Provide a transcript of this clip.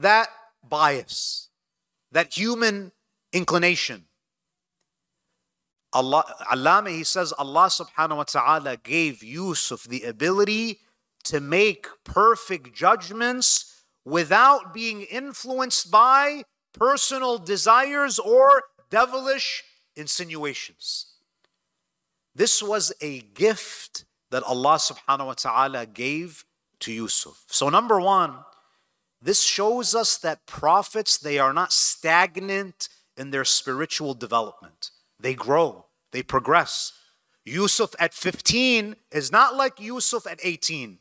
that bias, that human inclination. Allama, he says, Allah subhanahu wa ta'ala gave Yusuf the ability to make perfect judgments without being influenced by personal desires or devilish insinuations. This was a gift that Allah subhanahu wa ta'ala gave to Yusuf. So number one, this shows us that prophets, they are not stagnant in their spiritual development. They grow, they progress. Yusuf at 15 is not like Yusuf at 18.